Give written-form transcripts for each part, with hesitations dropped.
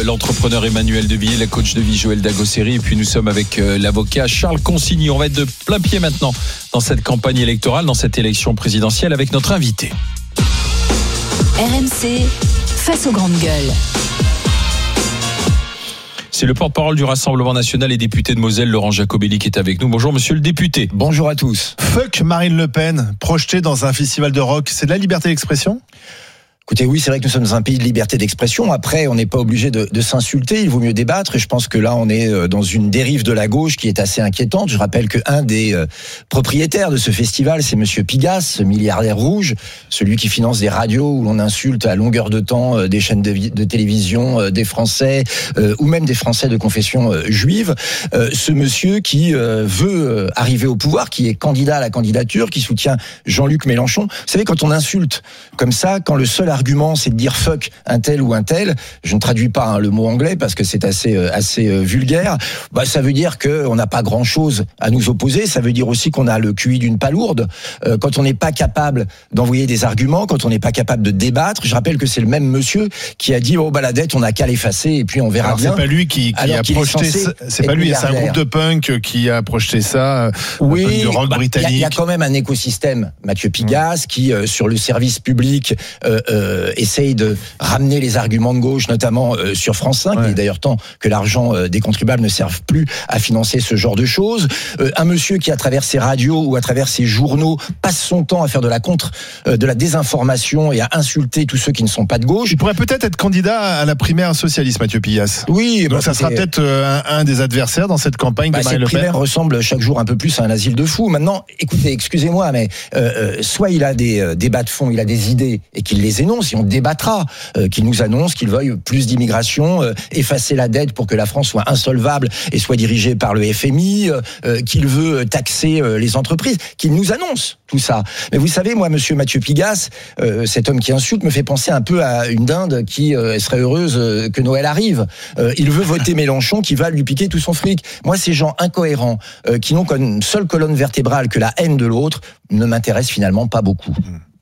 L'entrepreneur Emmanuel Devilliers, la coach de vie Joël Dagosseri, et puis nous sommes avec l'avocat Charles Consigny. On va être de plein pied maintenant dans cette campagne électorale, dans cette élection présidentielle avec notre invité. RMC, face aux grandes gueules. C'est le porte-parole du Rassemblement National et député de Moselle, Laurent Jacobelli, qui est avec nous. Bonjour monsieur le député. Bonjour à tous. Fuck Marine Le Pen, projeté dans un festival de rock, c'est de la liberté d'expression ? Écoutez, oui, c'est vrai que nous sommes dans un pays de liberté d'expression. Après, on n'est pas obligé de s'insulter. Il vaut mieux débattre. Et je pense que là, on est dans une dérive de la gauche qui est assez inquiétante. Je rappelle qu'un des propriétaires de ce festival, c'est monsieur Pigasse, ce milliardaire rouge, celui qui finance des radios où l'on insulte à longueur de temps des chaînes de télévision, des Français ou même des Français de confession juive. Ce monsieur qui veut arriver au pouvoir, qui est candidat à la candidature, qui soutient Jean-Luc Mélenchon. Vous savez, quand on insulte comme ça, quand le seul argument c'est de dire fuck un tel ou un tel, je ne traduis pas le mot anglais parce que c'est assez vulgaire, ça veut dire qu'on n'a pas grand chose à nous opposer. Ça veut dire aussi qu'on a le QI d'une palourde. Quand on n'est pas capable d'envoyer des arguments, quand on n'est pas capable de débattre, je rappelle que c'est le même monsieur qui a dit la dette on n'a qu'à l'effacer et puis on verra. Alors, bien. C'est pas lui qui a projeté, c'est pas lui, c'est un groupe de punk qui a projeté ça, oui, de rock britannique. Il y a quand même un écosystème, Mathieu Pigasse, qui sur le service public essaye de ramener les arguments de gauche, notamment sur France 5. Il est d'ailleurs temps que l'argent des contribuables ne serve plus à financer ce genre de choses. Un monsieur qui, à travers ses radios ou à travers ses journaux, passe son temps à faire de la désinformation et à insulter tous ceux qui ne sont pas de gauche. Il pourrait peut-être être candidat à la primaire socialiste, Mathieu Pigasse. Oui. Donc ça sera peut-être un des adversaires dans cette campagne de Marine Le Pen. Cette primaire ressemble chaque jour un peu plus à un asile de fous. Maintenant, écoutez, excusez-moi, mais soit il a des débats de fond, il a des idées et qu'il les énonce, et on débattra, qu'il nous annonce qu'il veuille plus d'immigration, effacer la dette pour que la France soit insolvable et soit dirigée par le FMI, qu'il veut taxer les entreprises, qu'il nous annonce tout ça. Mais vous savez, moi, monsieur Mathieu Pigasse, cet homme qui insulte me fait penser un peu à une dinde qui serait heureuse que Noël arrive. Il veut voter Mélenchon qui va lui piquer tout son fric. Moi, ces gens incohérents qui n'ont qu'une seule colonne vertébrale que la haine de l'autre ne m'intéressent finalement pas beaucoup.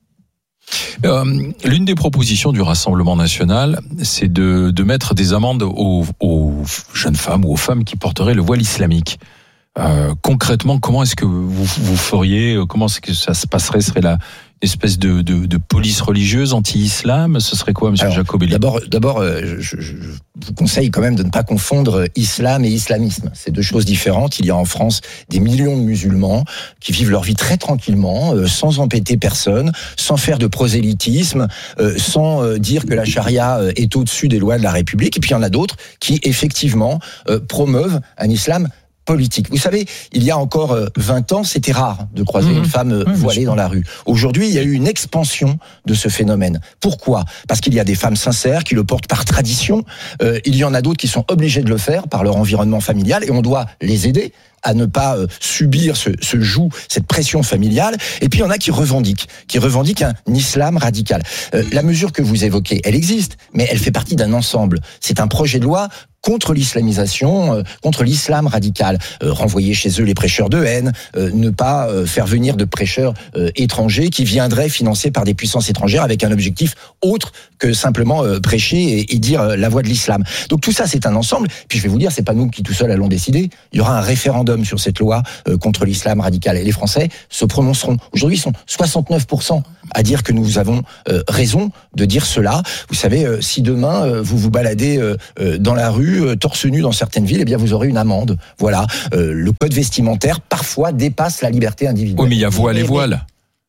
L'une des propositions du Rassemblement National, c'est de mettre des amendes aux jeunes femmes ou aux femmes qui porteraient le voile islamique. Concrètement, comment est-ce que vous feriez, comment est-ce que ça se passerait? Serait la espèce de police religieuse anti-islam? Ce serait quoi, monsieur Jacobelli? D'abord, je vous conseille quand même de ne pas confondre islam et islamisme. C'est deux choses différentes. Il y a en France des millions de musulmans qui vivent leur vie très tranquillement, sans embêter personne, sans faire de prosélytisme, sans dire que la charia est au-dessus des lois de la République. Et puis il y en a d'autres qui, effectivement, promeuvent un islam politique. Vous savez, il y a encore 20 ans, c'était rare de croiser une femme voilée dans la rue. Aujourd'hui, il y a eu une expansion de ce phénomène. Pourquoi ? Parce qu'il y a des femmes sincères qui le portent par tradition. Il y en a d'autres qui sont obligées de le faire par leur environnement familial et on doit les aider à ne pas subir ce joug, cette pression familiale. Et puis il y en a qui revendiquent un islam radical. La mesure que vous évoquez, elle existe, mais elle fait partie d'un ensemble. C'est un projet de loi contre l'islamisation, contre l'islam radical, renvoyer chez eux les prêcheurs de haine, ne pas faire venir de prêcheurs étrangers qui viendraient financés par des puissances étrangères avec un objectif autre que simplement prêcher et dire la voix de l'islam. Donc tout ça c'est un ensemble. Puis je vais vous dire, c'est pas nous qui tout seuls allons décider. Il y aura un référendum sur cette loi contre l'islam radical et les Français se prononceront. Aujourd'hui ils sont 69% à dire que nous avons raison de dire cela. Vous savez, si demain vous vous baladez dans la rue torse nu dans certaines villes, eh bien vous aurez une amende. Voilà, le code vestimentaire parfois dépasse la liberté individuelle. Oui, mais il y a voile et voile.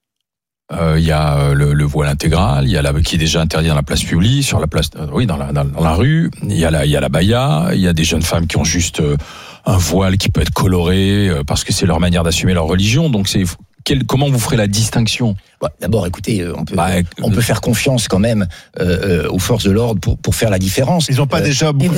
Il y a le voile intégral, il y a qui est déjà interdit dans la place publique, sur la place, dans la rue. Il y a la baya. Il y a des jeunes femmes qui ont juste un voile qui peut être coloré parce que c'est leur manière d'assumer leur religion. Donc comment vous ferez la distinction? D'abord, écoutez, on peut faire confiance quand même aux forces de l'ordre pour faire la différence. Ils n'ont pas déjà beaucoup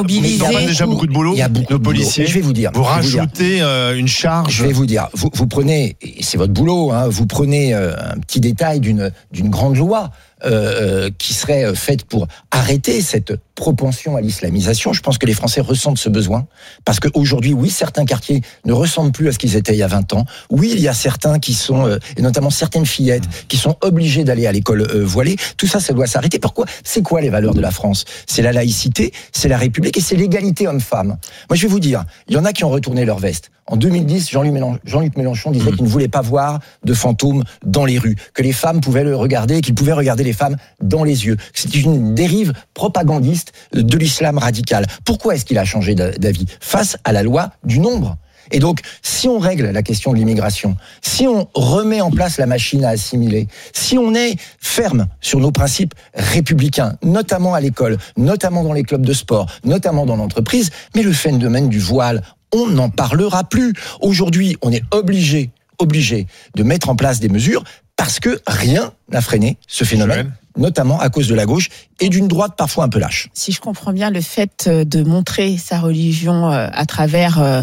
de boulot. Il y a beaucoup de policiers. Je vais vous dire. Vous rajoutez une charge. Je vais vous dire. Vous prenez, et c'est votre boulot, vous prenez un petit détail d'une grande loi. qui serait faite pour arrêter cette propension à l'islamisation. Je pense que les Français ressentent ce besoin parce qu'aujourd'hui, oui, certains quartiers ne ressemblent plus à ce qu'ils étaient il y a 20 ans. Oui, il y a certains qui sont, et notamment certaines fillettes, qui sont obligées d'aller à l'école voilée. Tout ça, ça doit s'arrêter. Pourquoi ? C'est quoi les valeurs de la France ? C'est la laïcité, c'est la République et c'est l'égalité homme-femme. Moi, je vais vous dire, il y en a qui ont retourné leur veste. En 2010, Jean-Luc Mélenchon disait qu'il ne voulait pas voir de fantômes dans les rues, que les femmes pouvaient le regarder, qu'il pouvait regarder les femmes dans les yeux. C'est une dérive propagandiste de l'islam radical. Pourquoi est-ce qu'il a changé d'avis ? Face à la loi du nombre. Et donc, si on règle la question de l'immigration, si on remet en place la machine à assimiler, si on est ferme sur nos principes républicains, notamment à l'école, notamment dans les clubs de sport, notamment dans l'entreprise, mais le phénomène du voile, on n'en parlera plus. Aujourd'hui, on est obligé de mettre en place des mesures parce que rien n'a freiné ce phénomène, notamment à cause de la gauche et d'une droite parfois un peu lâche. Si je comprends bien, le fait de montrer sa religion à travers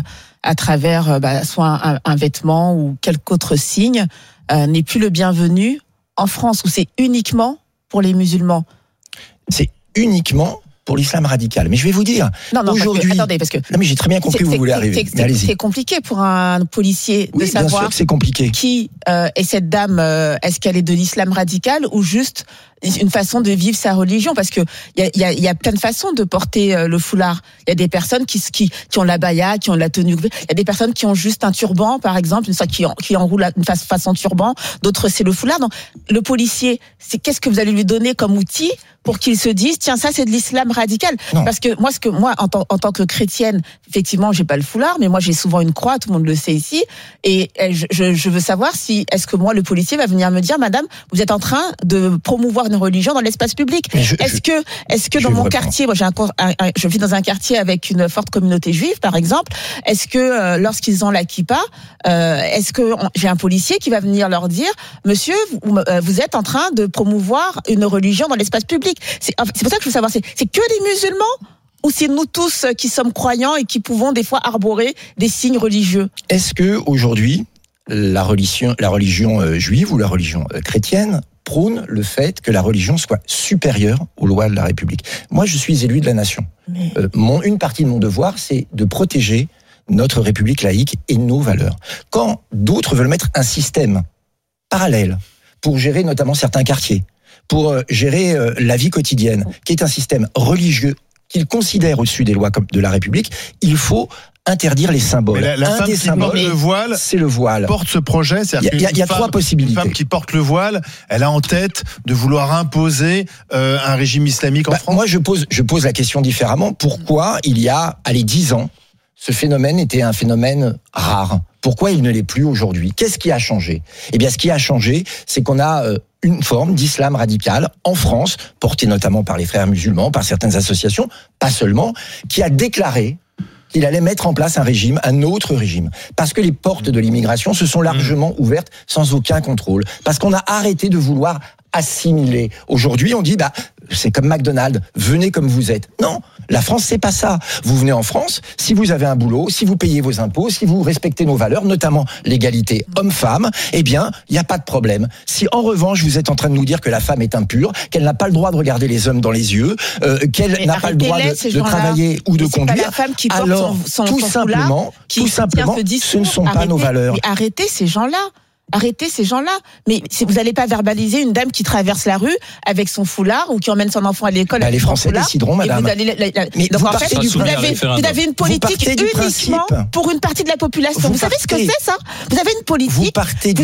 soit un vêtement ou quelque autre signe n'est plus le bienvenu en France, où c'est uniquement pour les musulmans. C'est uniquement pour l'islam radical. Mais je vais vous dire, aujourd'hui... Attendez, parce que... Non, mais j'ai très bien compris où vous voulez arriver. Mais allez-y. C'est compliqué pour un policier de savoir... Bien sûr que c'est compliqué. Qui est cette dame, est-ce qu'elle est de l'islam radical ou juste une façon de vivre sa religion? Parce que il y a plein de façons de porter le foulard. Il y a des personnes qui ont la baya, qui ont la tenue. Il y a des personnes qui ont juste un turban, par exemple, qui enroulent une façon turban. D'autres, c'est le foulard. Donc, le policier, qu'est-ce que vous allez lui donner comme outil pour qu'il se dise, tiens, ça, c'est de l'islam radical? Non. Parce que moi, en tant que chrétienne, effectivement, j'ai pas le foulard, mais moi, j'ai souvent une croix, tout le monde le sait ici. Et je veux savoir est-ce que moi, le policier va venir me dire, madame, vous êtes en train de promouvoir une religion dans l'espace public. Est-ce que dans mon quartier, moi je vis dans un quartier avec une forte communauté juive, par exemple, est-ce que lorsqu'ils ont la kippa, est-ce que j'ai un policier qui va venir leur dire, monsieur, vous êtes en train de promouvoir une religion dans l'espace public? C'est pour ça que je veux savoir, c'est que les musulmans ou c'est nous tous qui sommes croyants et qui pouvons des fois arborer des signes religieux? Est-ce que aujourd'hui la religion juive ou la religion chrétienne prône le fait que la religion soit supérieure aux lois de la République? Moi, je suis élu de la nation. Mais... une partie de mon devoir, c'est de protéger notre République laïque et nos valeurs. Quand d'autres veulent mettre un système parallèle pour gérer notamment certains quartiers, pour gérer la vie quotidienne, qui est un système religieux qu'ils considèrent au-dessus des lois de la République, il faut interdire les symboles. Mais la femme qui porte le voile, c'est le voile. Porte ce projet, il y a trois possibilités. Une femme qui porte le voile, elle a en tête de vouloir imposer un régime islamique en France. Moi, je pose la question différemment. Pourquoi il y a 10 ans, ce phénomène était un phénomène rare? Pourquoi il ne l'est plus aujourd'hui? Qu'est-ce qui a changé? Eh bien, ce qui a changé, c'est qu'on a une forme d'islam radical en France, portée notamment par les frères musulmans, par certaines associations, pas seulement, qui a déclaré qu'il allait mettre en place un autre régime. Parce que les portes de l'immigration se sont largement ouvertes sans aucun contrôle. Parce qu'on a arrêté de vouloir assimiler. Aujourd'hui, on dit, c'est comme McDonald's, venez comme vous êtes. Non, la France, c'est pas ça. Vous venez en France, si vous avez un boulot, si vous payez vos impôts, si vous respectez nos valeurs, notamment l'égalité homme-femme, eh bien, il n'y a pas de problème. Si en revanche, vous êtes en train de nous dire que la femme est impure, qu'elle n'a pas le droit de regarder les hommes dans les yeux, qu'elle n'a pas le droit de travailler ou de conduire, alors tout simplement, ce ne sont pas nos valeurs. Mais arrêtez ces gens-là. Arrêtez ces gens-là. Mais vous n'allez pas verbaliser une dame qui traverse la rue avec son foulard ou qui emmène son enfant à l'école avec les Français décideront, madame. Mais donc en fait, vous avez une politique uniquement pour une partie de la population. Vous savez ce que c'est, ça? Vous avez une politique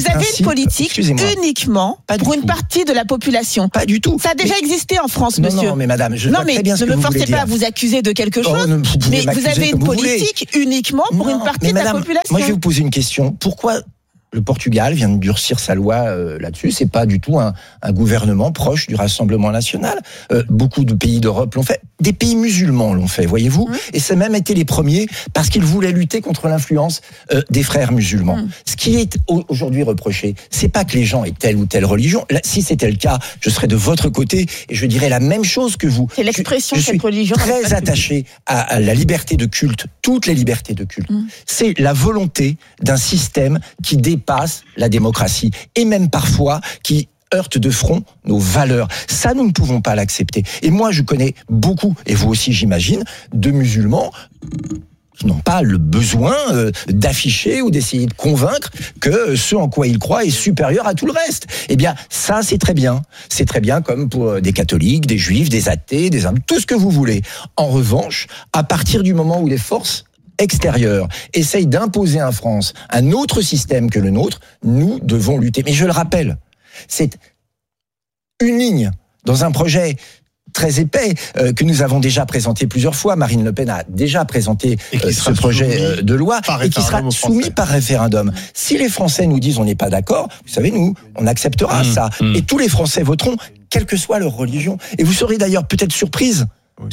uniquement pour une partie de la population. Pas du tout. Ça a déjà existé en France, monsieur. Non, mais madame, je vois très bien ce que vous voulez dire. Ne me forcez pas à vous accuser de quelque chose, mais vous avez une politique uniquement pour une partie de la population. Moi, je vais vous poser une question. Pourquoi le Portugal vient de durcir sa loi là-dessus? C'est pas du tout un gouvernement proche du Rassemblement national. Beaucoup de pays d'Europe l'ont fait. Des pays musulmans l'ont fait, voyez-vous. Et c'est même été les premiers parce qu'ils voulaient lutter contre l'influence des frères musulmans. Ce qui est aujourd'hui reproché, c'est pas que les gens aient telle ou telle religion. Là, si c'était le cas, je serais de votre côté et je dirais la même chose que vous. C'est l'expression de cette religion. Je suis très attaché à la liberté de culte, toutes les libertés de culte. C'est la volonté d'un système qui dépasse la démocratie et même parfois qui heurte de front nos valeurs. Ça, nous ne pouvons pas l'accepter. Et moi, je connais beaucoup, et vous aussi, j'imagine, de musulmans qui n'ont pas le besoin d'afficher ou d'essayer de convaincre que ce en quoi ils croient est supérieur à tout le reste. Eh bien, ça, c'est très bien. C'est très bien comme pour des catholiques, des juifs, des athées, des hommes, tout ce que vous voulez. En revanche, à partir du moment où les forces extérieures essayent d'imposer en France un autre système que le nôtre, nous devons lutter. Mais je le rappelle, c'est une ligne dans un projet très épais que nous avons déjà présenté plusieurs fois. Marine Le Pen a déjà présenté ce projet de loi et qui sera soumis par référendum. Si les Français nous disent on n'est pas d'accord, vous savez, nous, on acceptera ça. Et tous les Français voteront, quelle que soit leur religion. Et vous serez d'ailleurs peut-être surprise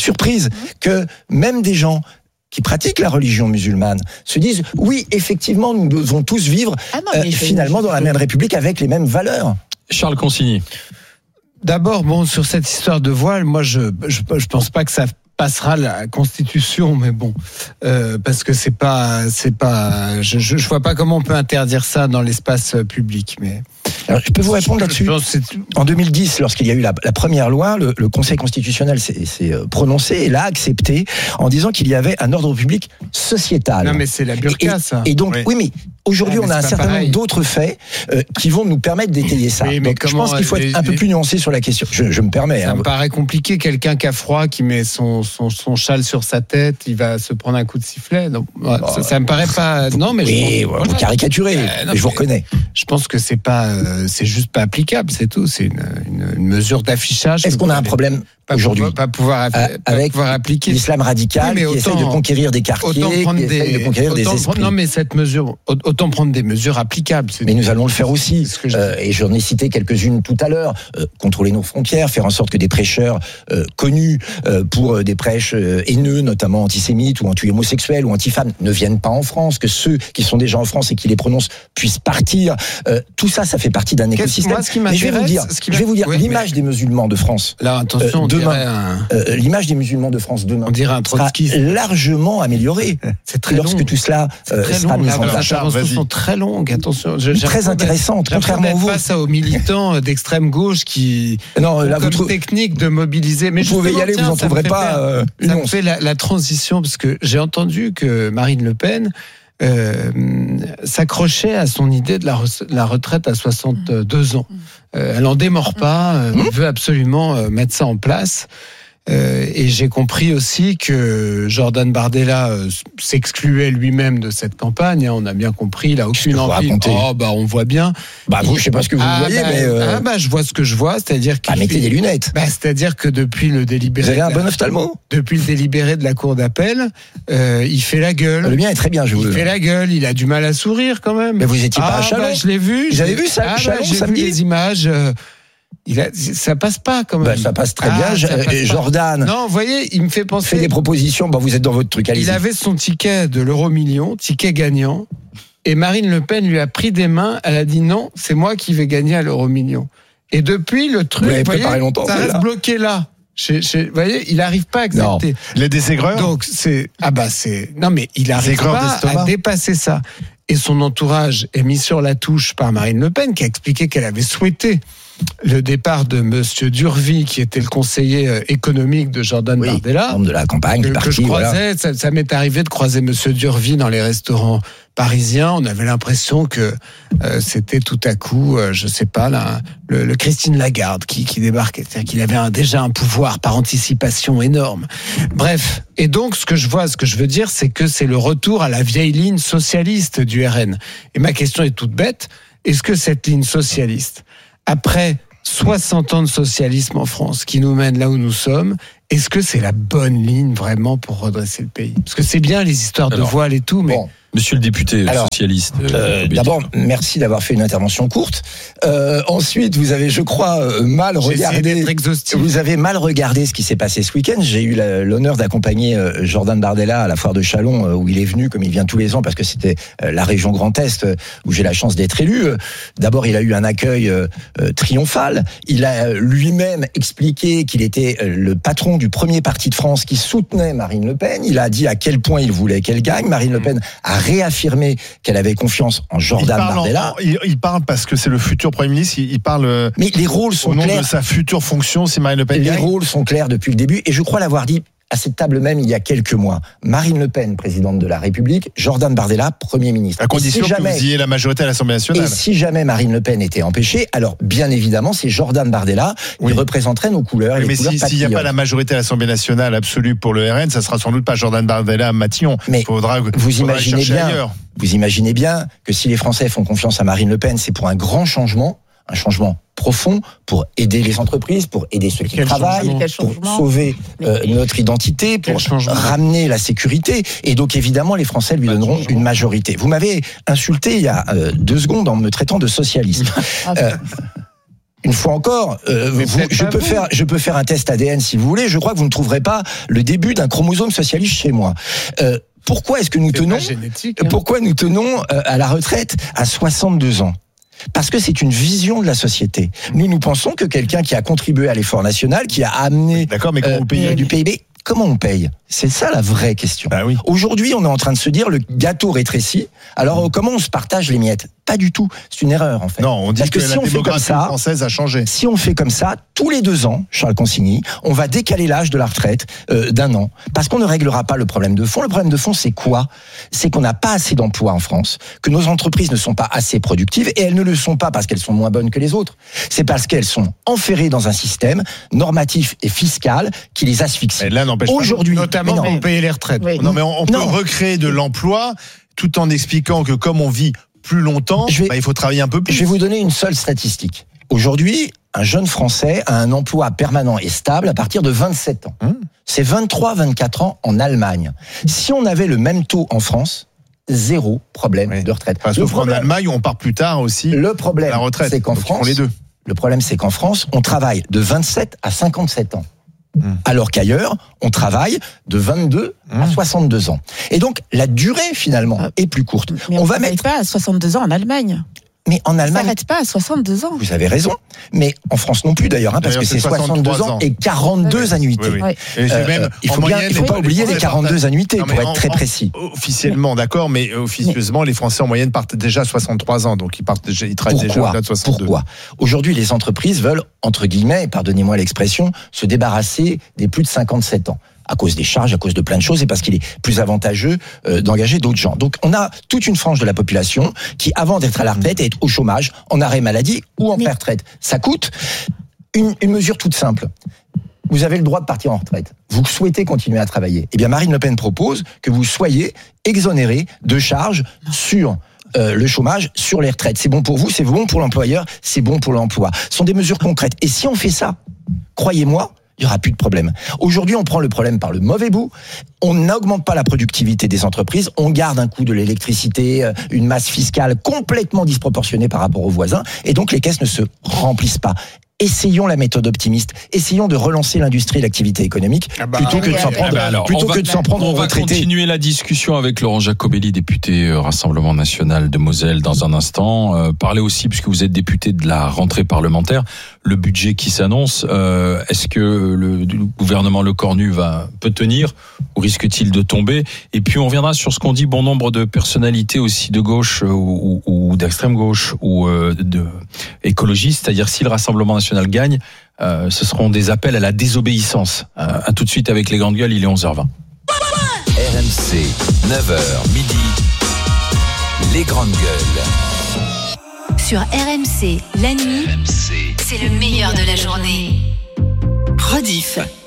que même des gens qui pratiquent la religion musulmane se disent oui, effectivement, nous devons tous vivre finalement dans la même République avec les mêmes valeurs. Charles Consigny. D'abord, sur cette histoire de voile, moi, je pense pas que ça passera la Constitution, mais bon, parce que c'est pas, je vois pas comment on peut interdire ça dans l'espace public, mais. Alors, je peux vous répondre là-dessus. En 2010, lorsqu'il y a eu la première loi, le Conseil constitutionnel s'est prononcé et l'a accepté en disant qu'il y avait un ordre public sociétal. Non, mais c'est la burqa, ça. Et donc, oui, mais aujourd'hui, on a un certain nombre d'autres faits qui vont nous permettre d'étayer ça. Oui, donc, je pense qu'il faut être un peu plus nuancé sur la question. Je me permets. Ça me paraît compliqué. Quelqu'un qui a froid, qui met son châle sur sa tête, il va se prendre un coup de sifflet. Donc, ça me paraît pas. Non, mais oui, vous caricaturez. Je vous reconnais. Je pense que c'est pas. C'est juste pas applicable, c'est tout. C'est une mesure d'affichage. Est-ce qu'on a un problème aujourd'hui avec appliquer l'islam radical qui essaie de conquérir des quartiers, qui essaie de conquérir des esprits? Non, mais cette mesure, autant prendre des mesures applicables. Mais nous allons le faire aussi. Et j'en ai cité quelques-unes tout à l'heure. Contrôler nos frontières, faire en sorte que des prêcheurs connus pour des prêches haineux, notamment antisémites ou anti-homosexuels ou anti-femmes, ne viennent pas en France, que ceux qui sont déjà en France et qui les prononcent puissent partir. Tout ça, ça fait partie d'un écosystème. Mais je vais vous dire, l'image des musulmans de France. Là, attention, l'image des musulmans de France demain sera largement améliorée. C'est très lorsque long. Tout cela sera mis en place. Les interventions sont très longues, attention. Très intéressantes, contrairement à vous. Face aux militants d'extrême gauche qui ont comme technique de mobiliser. Mais vous pouvez y aller, vous n'en trouverez pas une once. Ça me fait la transition, parce que j'ai entendu que Marine Le Pen s'accrochait à son idée de la retraite à 62 ans. Elle en démord pas, elle veut absolument mettre ça en place. Et j'ai compris aussi que Jordan Bardella s'excluait lui-même de cette campagne. On a bien compris, il a aucune envie. On voit bien. Vous, je sais pas ce que vous voyez, mais je vois ce que je vois, c'est-à-dire qu'il mettez des lunettes. C'est-à-dire que depuis le délibéré. Vous avez un bon ophtalmo. Depuis le délibéré de la cour d'appel, il fait la gueule. Le mien est très bien, Il fait la gueule. Il a du mal à sourire quand même. Mais vous étiez pas à Chalon. Je l'ai vu. Vous avez vu ça, Chalon, j'ai samedi. vu les images. Ça passe pas quand même. Ça passe très bien. Jordan. Non, vous voyez, il me fait penser. Fait des propositions. Vous êtes dans votre truc. Allez-y. Il avait son ticket de l'euro-million, ticket gagnant, et Marine Le Pen lui a pris des mains. Elle a dit non, c'est moi qui vais gagner à l'euro-million. Et depuis le truc, vous voyez, longtemps, ça reste bloqué là. Vous voyez, il n'arrive pas à accepter. Les désaigreurs. Donc non, mais il n'arrive pas à dépasser ça. Et son entourage est mis sur la touche par Marine Le Pen, qui a expliqué qu'elle avait souhaité le départ de Monsieur Durvy, qui était le conseiller économique de Jordan Bardella, membre de la campagne, que je croisais. Ça m'est arrivé de croiser Monsieur Durvy dans les restaurants parisiens. On avait l'impression que c'était tout à coup, je sais pas, le Christine Lagarde qui débarquait, c'est-à-dire qu'il avait déjà un pouvoir par anticipation énorme. Bref, et donc ce que je veux dire, c'est que c'est le retour à la vieille ligne socialiste du RN. Et ma question est toute bête. Est-ce que cette ligne socialiste, après 60 ans de socialisme en France, qui nous mène là où nous sommes, est-ce que c'est la bonne ligne vraiment pour redresser le pays? Parce que c'est bien les histoires de voile et tout, mais... Bon. Monsieur le député socialiste. D'abord, merci d'avoir fait une intervention courte. Ensuite, vous avez, je crois, mal regardé. Vous avez mal regardé ce qui s'est passé ce week-end. J'ai eu l'honneur d'accompagner Jordan Bardella à la foire de Chalon, où il est venu, comme il vient tous les ans, parce que c'était la région Grand Est où j'ai la chance d'être élu. D'abord, il a eu un accueil triomphal. Il a lui-même expliqué qu'il était le patron du premier parti de France qui soutenait Marine Le Pen. Il a dit à quel point il voulait qu'elle gagne. Marine Le Pen a réaffirmé qu'elle avait confiance en Jordan Bardella. Il parle parce que c'est le futur Premier ministre, il parle mais les rôles sont au nom clairs. de sa future fonction si Marine Le Pen Les gagne. rôles sont clairs depuis le début, et je crois l'avoir dit à cette table même il y a quelques mois. Marine Le Pen, présidente de la République, Jordan Bardella, Premier ministre. À condition si que vous ayez la majorité à l'Assemblée nationale. Et si jamais Marine Le Pen était empêchée, alors bien évidemment, c'est Jordan Bardella qui représenterait nos couleurs. Et mais les couleurs s'il n'y a pas la majorité à l'Assemblée nationale absolue pour le RN, ça sera sans doute pas Jordan Bardella à Matignon. Mais faudra vous imaginez chercher bien, ailleurs. Vous imaginez bien que si les Français font confiance à Marine Le Pen, c'est pour un grand changement, un changement profond pour aider les entreprises, pour aider ceux qui travaillent, pour sauver notre identité, pour ramener la sécurité. Et donc évidemment, les Français lui donneront une majorité. Vous m'avez insulté il y a 2 secondes en me traitant de socialiste. Une fois encore, je peux faire un test ADN si vous voulez. Je crois que vous ne trouverez pas le début d'un chromosome socialiste chez moi. Pourquoi est-ce que nous tenons Pourquoi nous tenons à la retraite à 62 ans ? Parce que c'est une vision de la société. Nous pensons que quelqu'un qui a contribué à l'effort national, qui a amené du PIB, comment on paye ? C'est ça la vraie question. Ah oui. Aujourd'hui, on est en train de se dire le gâteau rétrécit. Alors comment on se partage les miettes ? Pas du tout. C'est une erreur en fait. Non, on dit que la démographie française a changé. Si on fait comme ça, tous les 2 ans, Charles Consigny, on va décaler l'âge de la retraite d'1 an. Parce qu'on ne réglera pas le problème de fond. Le problème de fond, c'est quoi ? C'est qu'on n'a pas assez d'emplois en France, que nos entreprises ne sont pas assez productives, et elles ne le sont pas parce qu'elles sont moins bonnes que les autres. C'est parce qu'elles sont enferrées dans un système normatif et fiscal qui les asphyxie. Et là, n'empêche aujourd'hui, notamment pour payer les retraites. Oui. Non, mais on peut recréer de l'emploi tout en expliquant que comme on vit plus longtemps, il faut travailler un peu plus. Je vais vous donner une seule statistique. Aujourd'hui, un jeune Français a un emploi permanent et stable à partir de 27 ans. C'est 23-24 ans en Allemagne. Si on avait le même taux en France, 0 problème de retraite. Sauf qu'en Allemagne, on part plus tard aussi. Le problème, la retraite, c'est qu'en France, les deux. Le problème, c'est qu'en France, on travaille de 27 à 57 ans. Alors qu'ailleurs, on travaille de 22 à 62 ans. Et donc, la durée, finalement, est plus courte. Mais on ne travaille pas à 62 ans en Allemagne. Mais en Allemagne, ça s'arrête pas à 62 ans. Vous avez raison, mais en France non plus d'ailleurs, parce que c'est 62 ans et 42 annuités. Oui. Et même, il faut pas oublier les 42 annuités pour être très précis. Officiellement, d'accord, mais officieusement, les Français en moyenne partent déjà à 63 ans, donc ils travaillent déjà au-delà de 62. Pourquoi ? Aujourd'hui, les entreprises veulent, entre guillemets, pardonnez-moi l'expression, se débarrasser des plus de 57 ans. À cause des charges, à cause de plein de choses, et parce qu'il est plus avantageux d'engager d'autres gens. Donc on a toute une frange de la population qui, avant d'être à la retraite, est au chômage, en arrêt maladie ou en pré-retraite. Ça coûte une mesure toute simple. Vous avez le droit de partir en retraite. Vous souhaitez continuer à travailler. Eh bien, Marine Le Pen propose que vous soyez exonéré de charges sur le chômage, sur les retraites. C'est bon pour vous, c'est bon pour l'employeur, c'est bon pour l'emploi. Ce sont des mesures concrètes. Et si on fait ça, croyez-moi, il n'y aura plus de problème. Aujourd'hui, on prend le problème par le mauvais bout. On n'augmente pas la productivité des entreprises. On garde un coût de l'électricité, une masse fiscale complètement disproportionnée par rapport aux voisins. Et donc, les caisses ne se remplissent pas. Essayons la méthode optimiste. Essayons de relancer l'industrie et l'activité économique plutôt que de s'en prendre aux retraités. On va continuer la discussion avec Laurent Jacobelli, député Rassemblement National de Moselle, dans un instant. Parlez aussi, puisque vous êtes député, de la rentrée parlementaire, le budget qui s'annonce. Est-ce que le gouvernement Lecornu peut tenir ou risque-t-il de tomber ? Et puis on reviendra sur ce qu'ont dit bon nombre de personnalités aussi de gauche ou d'extrême gauche ou écologistes, c'est-à-dire si le Rassemblement National gagne, ce seront des appels à la désobéissance. À tout de suite avec les grandes gueules, il est 11h20. RMC, 9h midi, les grandes gueules. Sur RMC, la nuit, c'est le meilleur de la journée. Rediff.